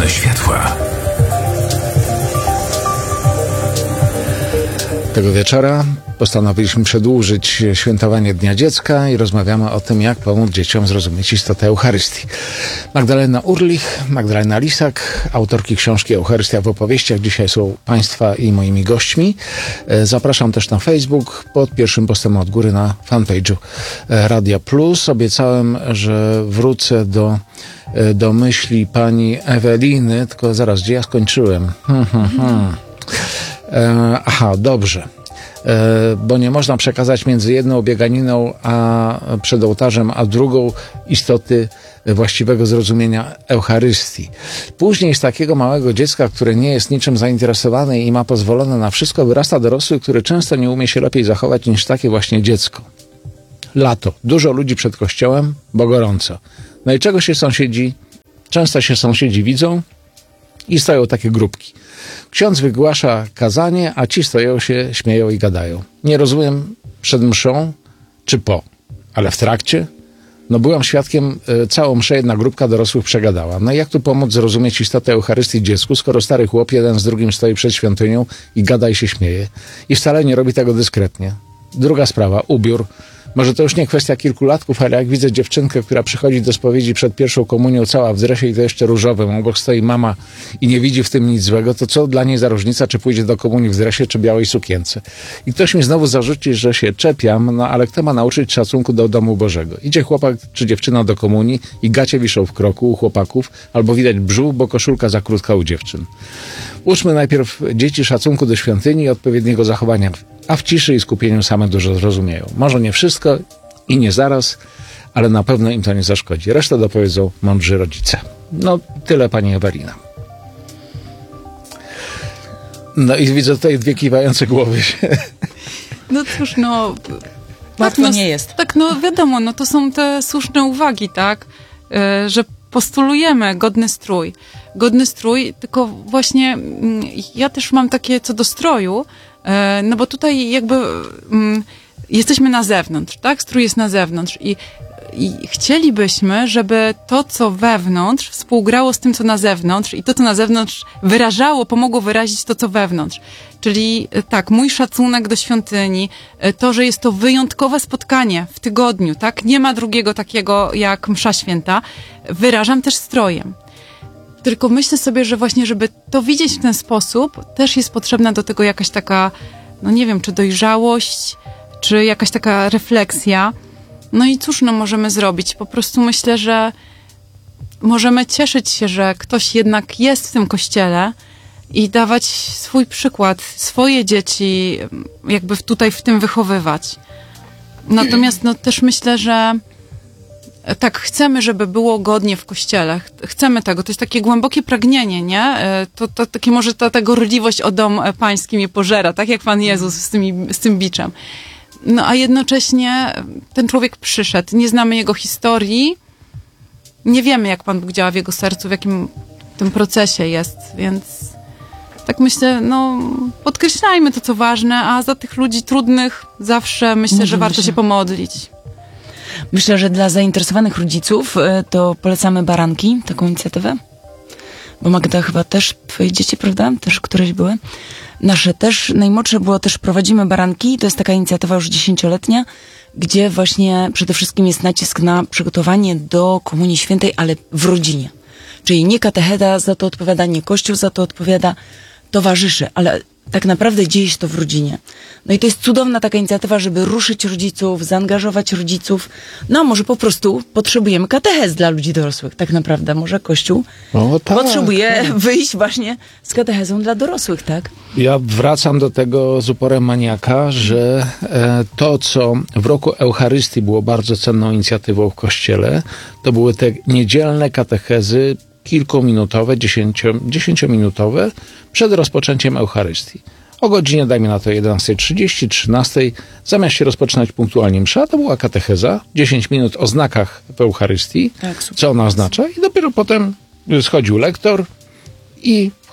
Mroczne światła. Tego wieczora postanowiliśmy przedłużyć świętowanie Dnia Dziecka i rozmawiamy o tym, jak pomóc dzieciom zrozumieć istotę Eucharystii. Magdalena Urlich, Magdalena Lisak, autorki książki Eucharystia w opowieściach, dzisiaj są Państwa i moimi gośćmi. Zapraszam też na Facebook, pod pierwszym postem od góry na fanpage'u Radia Plus. Obiecałem, że wrócę do myśli pani Eweliny, tylko zaraz, gdzie ja skończyłem? Aha, dobrze. Bo nie można przekazać między jedną bieganiną a przed ołtarzem, a drugą istoty właściwego zrozumienia Eucharystii. Później z takiego małego dziecka, które nie jest niczym zainteresowane i ma pozwolone na wszystko, wyrasta dorosły, który często nie umie się lepiej zachować niż takie właśnie dziecko. Lato. Dużo ludzi przed kościołem, bo gorąco. No i czego się sąsiedzi? Często się sąsiedzi widzą i stoją takie grupki. Ksiądz wygłasza kazanie, a ci stoją się, śmieją i gadają. Nie rozumiem, przed mszą czy po, ale w trakcie? No byłam świadkiem, całą mszę jedna grupka dorosłych przegadała. No i jak tu pomóc zrozumieć istotę Eucharystii dziecku, skoro stary chłop jeden z drugim stoi przed świątynią i gada i się śmieje. I wcale nie robi tego dyskretnie. Druga sprawa, ubiór. Może to już nie kwestia kilkulatków, ale jak widzę dziewczynkę, która przychodzi do spowiedzi przed pierwszą komunią cała w dresie i to jeszcze różowym, obok stoi mama i nie widzi w tym nic złego, to co dla niej za różnica, czy pójdzie do komunii w dresie, czy białej sukience? I ktoś mi znowu zarzuci, że się czepiam, no ale kto ma nauczyć szacunku do domu Bożego? Idzie chłopak czy dziewczyna do komunii i gacie wiszą w kroku u chłopaków, albo widać brzuch, bo koszulka za krótka u dziewczyn. Uczmy najpierw dzieci szacunku do świątyni i odpowiedniego zachowania, a w ciszy i skupieniu same dużo zrozumieją. Może nie wszystko i nie zaraz, ale na pewno im to nie zaszkodzi. Resztę dopowiedzą mądrzy rodzice. No, tyle pani Ewelina. No i widzę tutaj dwie kiwające głowy. No cóż, no... Łatwo tak, nie jest. Tak, no wiadomo, no to są te słuszne uwagi, tak? Że postulujemy godny strój. Godny strój, tylko właśnie ja też mam takie co do stroju, no bo tutaj jakby jesteśmy na zewnątrz, tak? Strój jest na zewnątrz i chcielibyśmy, żeby to, co wewnątrz współgrało z tym, co na zewnątrz i to, co na zewnątrz wyrażało, pomogło wyrazić to, co wewnątrz. Czyli tak, mój szacunek do świątyni, to, że jest to wyjątkowe spotkanie w tygodniu, tak? Nie ma drugiego takiego jak msza święta. Wyrażam też strojem. Tylko myślę sobie, że właśnie, żeby to widzieć w ten sposób, też jest potrzebna do tego jakaś taka, no nie wiem, czy dojrzałość, czy jakaś taka refleksja. No i cóż, no możemy zrobić? Po prostu myślę, że możemy cieszyć się, że ktoś jednak jest w tym kościele i dawać swój przykład, swoje dzieci jakby tutaj w tym wychowywać. Natomiast no też myślę, że tak, chcemy, żeby było godnie w kościele. Chcemy tego. To jest takie głębokie pragnienie, nie? To takie może ta gorliwość o dom pański mnie pożera, tak jak Pan Jezus z tym biczem. No a jednocześnie ten człowiek przyszedł. Nie znamy jego historii. Nie wiemy, jak Pan Bóg działa w jego sercu, w jakim tym procesie jest, więc tak myślę, no podkreślajmy to, co ważne, a za tych ludzi trudnych zawsze myślę, że warto się pomodlić. Myślę, że dla zainteresowanych rodziców to polecamy Baranki, taką inicjatywę. Bo Magda chyba też, twoje dzieci, prawda? Też któreś były. Nasze też, najmłodsze było też Prowadzimy Baranki. To jest taka inicjatywa już 10-letnia, gdzie właśnie przede wszystkim jest nacisk na przygotowanie do Komunii Świętej, ale w rodzinie. Czyli nie katecheta za to odpowiada, nie Kościół za to odpowiada, towarzysze, ale tak naprawdę dzieje się to w rodzinie. No i to jest cudowna taka inicjatywa, żeby ruszyć rodziców, zaangażować rodziców. No może po prostu potrzebujemy katechez dla ludzi dorosłych. Tak naprawdę może Kościół potrzebuje wyjść właśnie z katechezą dla dorosłych, tak? Ja wracam do tego z uporem maniaka, że to, co w roku Eucharystii było bardzo cenną inicjatywą w Kościele, to były te niedzielne katechezy kilkuminutowe, 10-minutowe przed rozpoczęciem Eucharystii. O godzinie, dajmy na to 11:30, 13:00, zamiast się rozpoczynać punktualnie msza, to była katecheza, 10 minut o znakach w Eucharystii, tak, co ona oznacza, i dopiero potem schodził lektor i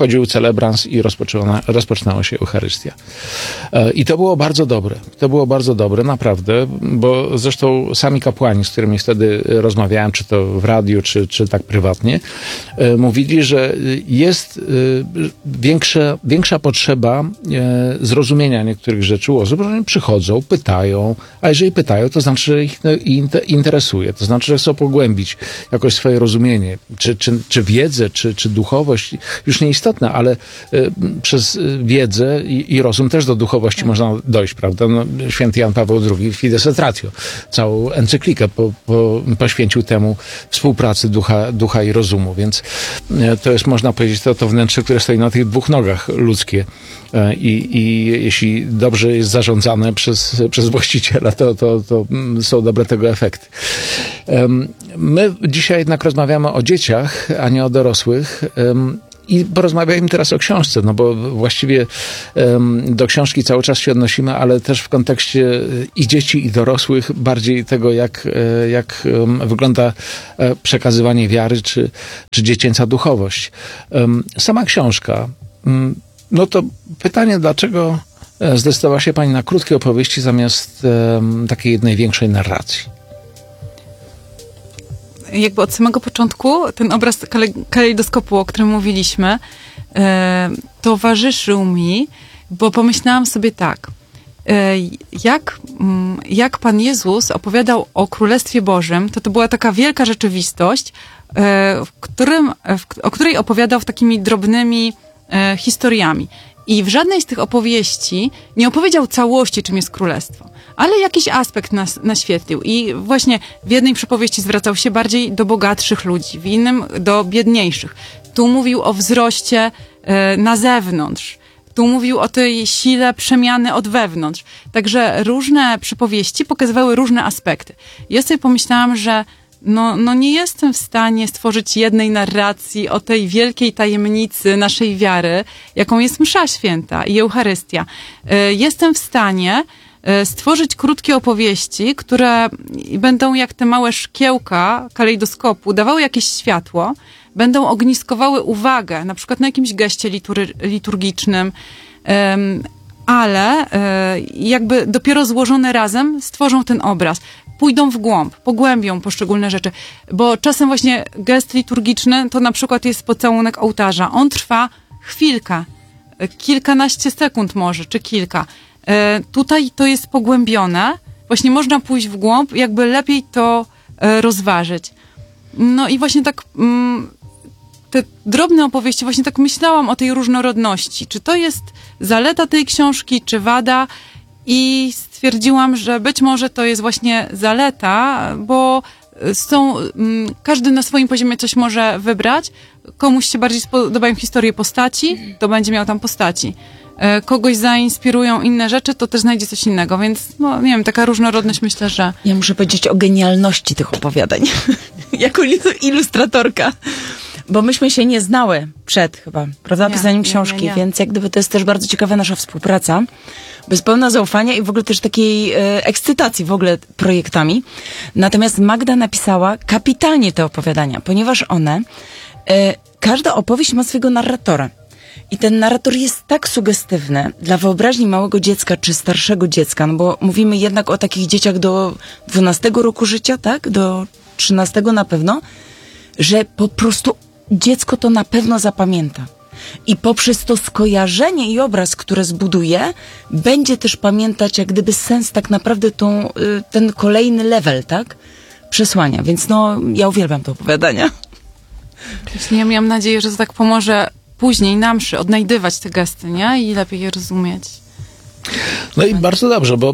wchodził celebrans i rozpoczynała się Eucharystia. I to było bardzo dobre. To było bardzo dobre, naprawdę, bo zresztą sami kapłani, z którymi wtedy rozmawiałem, czy to w radiu, czy tak prywatnie, mówili, że jest większa potrzeba zrozumienia niektórych rzeczy u osób, że oni przychodzą, pytają, a jeżeli pytają, to znaczy, że ich interesuje, to znaczy, że chcą pogłębić jakoś swoje rozumienie, czy wiedzę, czy duchowość, już nieistotne, ale przez wiedzę i rozum też do duchowości można dojść, prawda? No, święty Jan Paweł II, Fides et Ratio, całą encyklikę poświęcił temu współpracy ducha i rozumu, więc to jest, można powiedzieć, to wnętrze, które stoi na tych dwóch nogach ludzkie i jeśli dobrze jest zarządzane przez właściciela, to są dobre tego efekty. My dzisiaj jednak rozmawiamy o dzieciach, a nie o dorosłych. I porozmawiajmy teraz o książce, no bo właściwie do książki cały czas się odnosimy, ale też w kontekście i dzieci, i dorosłych, bardziej tego, jak wygląda przekazywanie wiary, czy dziecięca duchowość. Sama książka, no to pytanie, dlaczego zdecydowała się pani na krótkie opowieści zamiast takiej jednej większej narracji? Jakby od samego początku ten obraz kalejdoskopu, o którym mówiliśmy, towarzyszył mi, bo pomyślałam sobie tak, jak Pan Jezus opowiadał o Królestwie Bożym, to była taka wielka rzeczywistość, o której opowiadał takimi drobnymi historiami. I w żadnej z tych opowieści nie opowiedział całości, czym jest królestwo, ale jakiś aspekt naświetlił. I właśnie w jednej przypowieści zwracał się bardziej do bogatszych ludzi, w innym do biedniejszych. Tu mówił o wzroście na zewnątrz. Tu mówił o tej sile przemiany od wewnątrz. Także różne przypowieści pokazywały różne aspekty. Ja sobie pomyślałam, że no nie jestem w stanie stworzyć jednej narracji o tej wielkiej tajemnicy naszej wiary, jaką jest msza święta i Eucharystia. Jestem w stanie stworzyć krótkie opowieści, które będą jak te małe szkiełka kalejdoskopu, dawały jakieś światło, będą ogniskowały uwagę, na przykład na jakimś geście liturgicznym, ale jakby dopiero złożone razem stworzą ten obraz. Pójdą w głąb, pogłębią poszczególne rzeczy, bo czasem właśnie gest liturgiczny to na przykład jest pocałunek ołtarza. On trwa chwilkę, kilkanaście sekund może, czy kilka. Tutaj to jest pogłębione, właśnie można pójść w głąb, jakby lepiej to rozważyć. No i właśnie tak te drobne opowieści, właśnie tak myślałam o tej różnorodności. Czy to jest zaleta tej książki, czy wada? I stwierdziłam, że być może to jest właśnie zaleta, bo każdy na swoim poziomie coś może wybrać. Komuś się bardziej spodobają historie postaci, to będzie miał tam postaci. Kogoś zainspirują inne rzeczy, to też znajdzie coś innego, więc no nie wiem, taka różnorodność, myślę, że... Ja muszę powiedzieć o genialności tych opowiadań, jako ilustratorka. Bo myśmy się nie znały przed chyba, prawda, pisaniem książki, więc jak gdyby to jest też bardzo ciekawa nasza współpraca, bez pełna zaufania i w ogóle też takiej ekscytacji w ogóle projektami. Natomiast Magda napisała kapitalnie te opowiadania, ponieważ one, każda opowieść ma swojego narratora. I ten narrator jest tak sugestywny dla wyobraźni małego dziecka czy starszego dziecka, no bo mówimy jednak o takich dzieciach do 12 roku życia, tak? Do 13 na pewno, że po prostu dziecko to na pewno zapamięta. I poprzez to skojarzenie i obraz, które zbuduje, będzie też pamiętać jak gdyby sens tak naprawdę ten kolejny level, tak? Przesłania. Więc no, ja uwielbiam te opowiadania. Właśnie ja miałam nadzieję, że to tak pomoże później na mszy odnajdywać te gesty, nie? I lepiej je rozumieć. No i bardzo dobrze, bo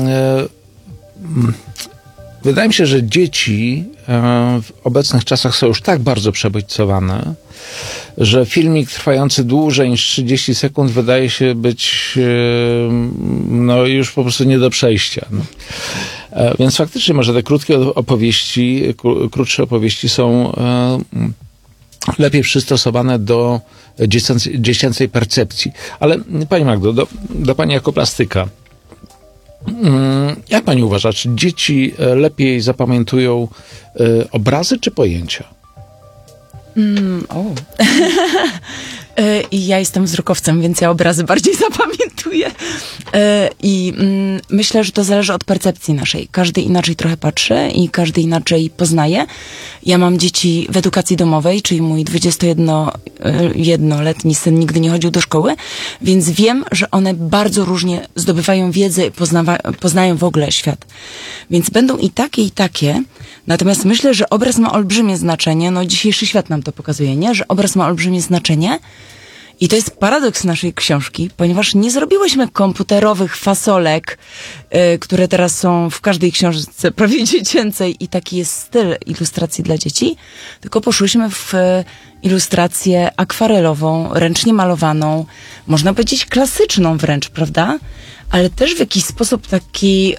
wydaje mi się, że dzieci w obecnych czasach są już tak bardzo przebodźcowane, że filmik trwający dłużej niż 30 sekund wydaje się być no już po prostu nie do przejścia. No. Więc faktycznie może te krótkie opowieści, krótsze opowieści są lepiej przystosowane do dziecięcej percepcji. Ale pani Magdo, do pani jako plastyka. Jak pani uważa, czy dzieci lepiej zapamiętują obrazy czy pojęcia? I ja jestem wzrokowcem, więc ja obrazy bardziej zapamiętuję. Myślę, że to zależy od percepcji naszej. Każdy inaczej trochę patrzy i każdy inaczej poznaje. Ja mam dzieci w edukacji domowej, czyli mój 21-letni syn nigdy nie chodził do szkoły, więc wiem, że one bardzo różnie zdobywają wiedzę i poznają w ogóle świat. Więc będą i takie, i takie. Natomiast myślę, że obraz ma olbrzymie znaczenie. No dzisiejszy świat nam to pokazuje, nie? Że obraz ma olbrzymie znaczenie. I to jest paradoks naszej książki, ponieważ nie zrobiłyśmy komputerowych fasolek, które teraz są w każdej książce prawie dziecięcej i taki jest styl ilustracji dla dzieci, tylko poszłyśmy w ilustrację akwarelową, ręcznie malowaną, można powiedzieć klasyczną wręcz, prawda? Ale też w jakiś sposób taki,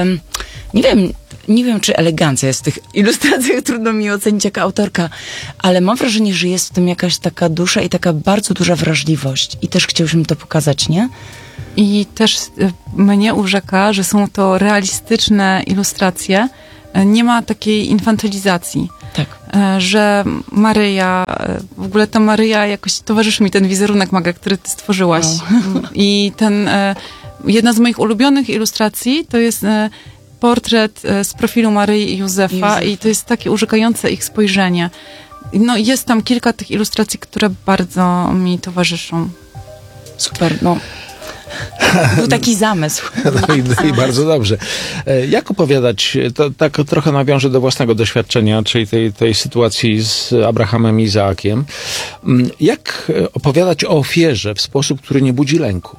nie wiem, czy elegancja jest w tych ilustracjach, trudno mi ocenić jako autorka, ale mam wrażenie, że jest w tym jakaś taka dusza i taka bardzo duża wrażliwość. I też chciałyśmy to pokazać, nie? I też mnie urzeka, że są to realistyczne ilustracje. Nie ma takiej infantylizacji. Tak. Że Maryja, w ogóle ta Maryja jakoś towarzyszy mi ten wizerunek, Maga, który ty stworzyłaś. No. I jedna z moich ulubionych ilustracji to jest portret z profilu Maryi i Józefa i to jest takie urzekające ich spojrzenie. No jest tam kilka tych ilustracji, które bardzo mi towarzyszą. Super, no. Był taki zamysł. No i bardzo dobrze. Jak opowiadać, to tak trochę nawiążę do własnego doświadczenia, czyli tej sytuacji z Abrahamem i Izaakiem. Jak opowiadać o ofierze w sposób, który nie budzi lęku?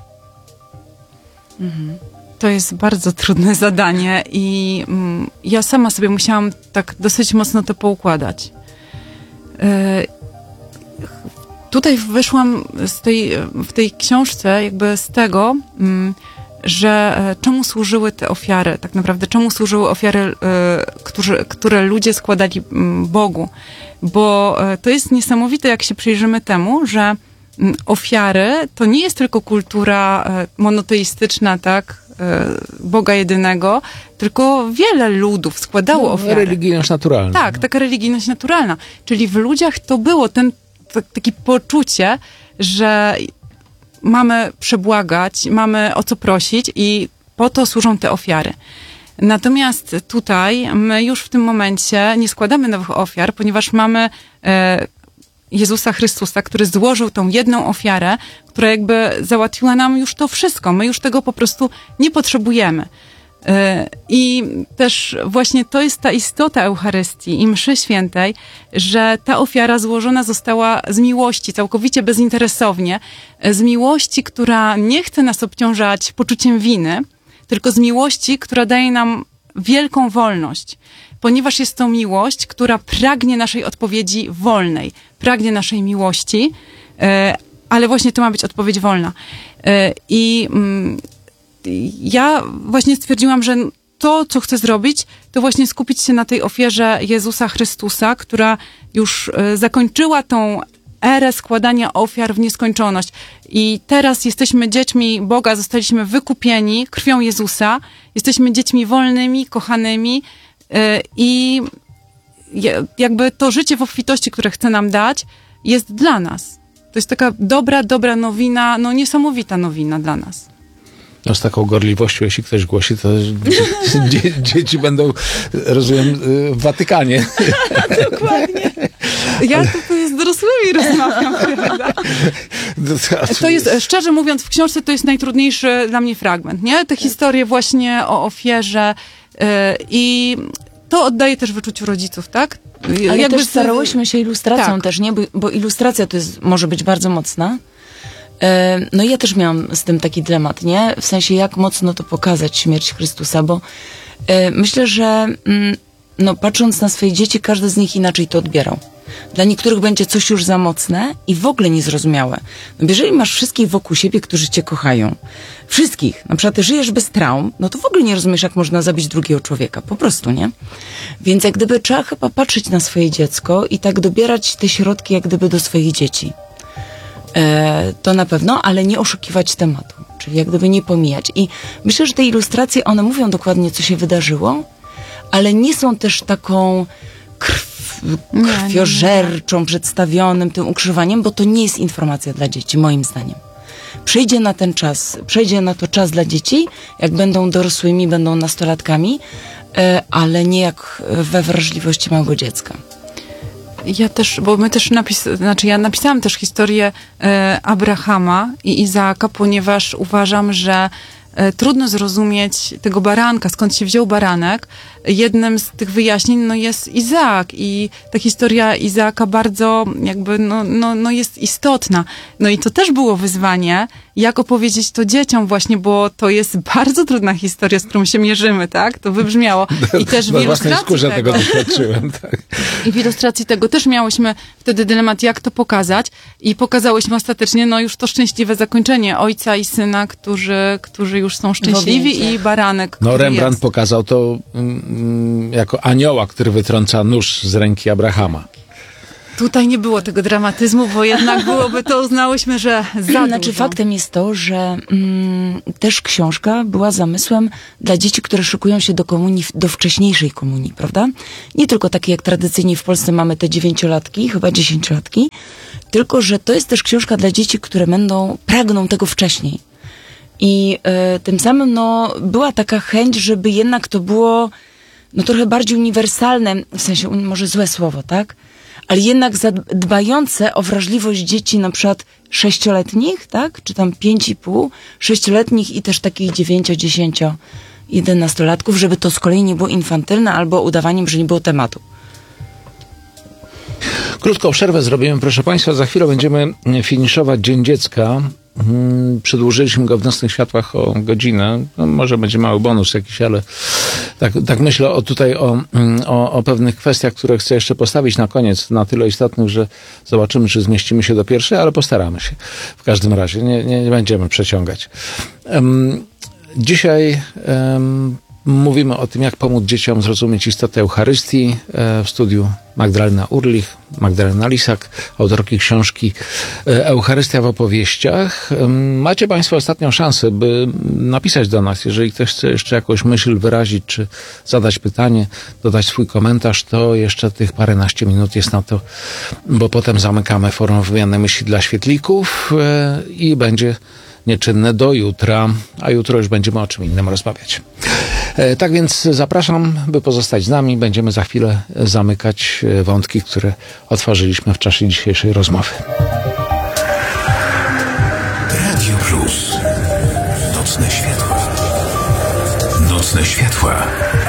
To jest bardzo trudne zadanie i ja sama sobie musiałam tak dosyć mocno to poukładać. Tutaj wyszłam w tej książce jakby z tego, że czemu służyły te ofiary, tak naprawdę czemu służyły ofiary, które ludzie składali Bogu. Bo to jest niesamowite, jak się przyjrzymy temu, że ofiary to nie jest tylko kultura monoteistyczna, tak, Boga jedynego, tylko wiele ludów składało ofiary. Religijność naturalna. Tak, taka religijność naturalna. Czyli w ludziach to było takie poczucie, że mamy przebłagać, mamy o co prosić i po to służą te ofiary. Natomiast tutaj my już w tym momencie nie składamy nowych ofiar, ponieważ mamy Jezusa Chrystusa, który złożył tą jedną ofiarę, która jakby załatwiła nam już to wszystko. My już tego po prostu nie potrzebujemy. I też właśnie to jest ta istota Eucharystii i mszy świętej, że ta ofiara złożona została z miłości, całkowicie bezinteresownie, z miłości, która nie chce nas obciążać poczuciem winy, tylko z miłości, która daje nam wielką wolność. Ponieważ jest to miłość, która pragnie naszej odpowiedzi wolnej, pragnie naszej miłości, ale właśnie to ma być odpowiedź wolna. I ja właśnie stwierdziłam, że to, co chcę zrobić, to właśnie skupić się na tej ofierze Jezusa Chrystusa, która już zakończyła tą erę składania ofiar w nieskończoność. I teraz jesteśmy dziećmi Boga, zostaliśmy wykupieni krwią Jezusa, jesteśmy dziećmi wolnymi, kochanymi i jakby to życie w obfitości, które chce nam dać, jest dla nas. To jest taka dobra nowina, no niesamowita nowina dla nas. No z taką gorliwością, jeśli ktoś głosi, to dzieci będą, rozumiem, w Watykanie. Dokładnie. Ja tutaj z dorosłymi rozmawiam, prawda? To jest, szczerze mówiąc, w książce to jest najtrudniejszy dla mnie fragment, nie? Te historie właśnie o ofierze i to oddaje też wyczuciu rodziców, tak? Ale jakby też starałyśmy się ilustracją tak. też, nie? Bo ilustracja to jest, może być bardzo mocna. No ja też miałam z tym taki dylemat, nie? W sensie, jak mocno to pokazać, śmierć Chrystusa, bo myślę, że no, patrząc na swoje dzieci, każdy z nich inaczej to odbierał. Dla niektórych będzie coś już za mocne i w ogóle niezrozumiałe. No, jeżeli masz wszystkich wokół siebie, którzy cię kochają, wszystkich, na przykład ty żyjesz bez traum, no to w ogóle nie rozumiesz, jak można zabić drugiego człowieka. Po prostu, nie? Więc jak gdyby trzeba chyba patrzeć na swoje dziecko i tak dobierać te środki, jak gdyby do swoich dzieci. To na pewno, ale nie oszukiwać tematu. Czyli jak gdyby nie pomijać. I myślę, że te ilustracje, one mówią dokładnie, co się wydarzyło, ale nie są też taką krwiożerczą przedstawionym tym ukrzyżowaniem, bo to nie jest informacja dla dzieci, moim zdaniem. Przejdzie na to czas dla dzieci, jak będą dorosłymi, będą nastolatkami, ale nie jak we wrażliwości małego dziecka. Ja też, bo my też ja napisałam też historię Abrahama i Izaaka, ponieważ uważam, że trudno zrozumieć tego baranka, skąd się wziął baranek. Jednym z tych wyjaśnień jest Izaak i ta historia Izaaka bardzo jakby jest istotna. No i to też było wyzwanie, jak opowiedzieć to dzieciom właśnie, bo to jest bardzo trudna historia, z którą się mierzymy, tak? To wybrzmiało. I też w własnej skórze tego doświadczyłem, tak. I w ilustracji tego też miałyśmy wtedy dylemat, jak to pokazać i pokazałyśmy ostatecznie, już to szczęśliwe zakończenie ojca i syna, którzy już są szczęśliwi i baranek, który Rembrandt jest. pokazał to jako anioła, który wytrąca nóż z ręki Abrahama. Tutaj nie było tego dramatyzmu, bo jednak byłoby to, uznałyśmy, że za dużo. Faktem jest to, że też książka była zamysłem dla dzieci, które szykują się do komunii, do wcześniejszej komunii, prawda? Nie tylko takie jak tradycyjnie w Polsce mamy te 9-latki, chyba 10-latki, tylko że to jest też książka dla dzieci, które pragną tego wcześniej. I tym samym była taka chęć, żeby jednak to było trochę bardziej uniwersalne, w sensie może złe słowo, tak? Ale jednak dbające o wrażliwość dzieci na przykład 6-letnich, tak? Czy tam 5,5, 6-letnich i też takich 9, 10, 11-latków, żeby to z kolei nie było infantylne albo udawaniem, że nie było tematu. Krótką przerwę zrobimy, proszę Państwa. Za chwilę będziemy finiszować Dzień Dziecka. Przedłużyliśmy go w Nocnych Światłach o godzinę. Może będzie mały bonus jakiś, ale tak myślę o pewnych kwestiach, które chcę jeszcze postawić na koniec, na tyle istotnych, że zobaczymy, czy zmieścimy się do pierwszej, ale postaramy się. W każdym razie nie będziemy przeciągać. Dzisiaj mówimy o tym, jak pomóc dzieciom zrozumieć istotę Eucharystii. W studiu Magdalena Urlich, Magdalena Lisak, autorki książki Eucharystia w opowieściach. Macie Państwo ostatnią szansę, by napisać do nas. Jeżeli ktoś chce jeszcze jakąś myśl wyrazić, czy zadać pytanie, dodać swój komentarz, to jeszcze tych paręnaście minut jest na to, bo potem zamykamy forum wymiany myśli dla świetlików i będzie nieczynne do jutra, a jutro już będziemy o czym innym rozmawiać. Tak więc zapraszam, by pozostać z nami. Będziemy za chwilę zamykać wątki, które otworzyliśmy w czasie dzisiejszej rozmowy. Radio Plus. Nocne światła. Nocne światła.